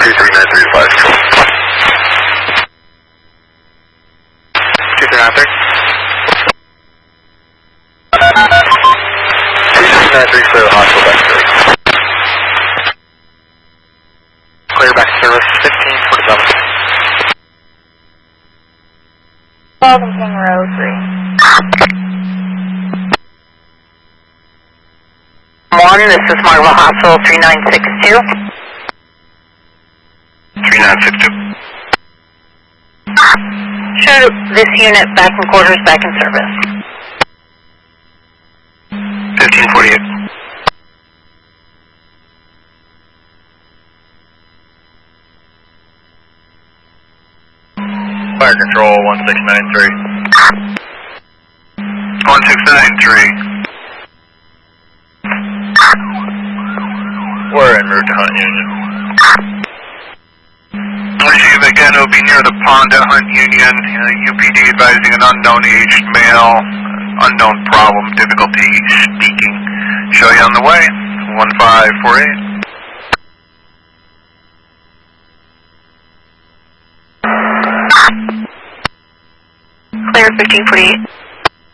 2393 control. 2393. 2393 clear the hospital back service. Clear back service 1547. Wellington Road 3. Morning, this is Marvel Hospital 3962. 3962. Show this unit back in quarters, back in service. 1548. Fire control 1693. 1693. We're en route to Hunt Union. Again, it will be near the pond at Hunt Union. UPD advising an unknown aged male, unknown problem, difficulty speaking. Show you on the way. 1548. Clear 1548.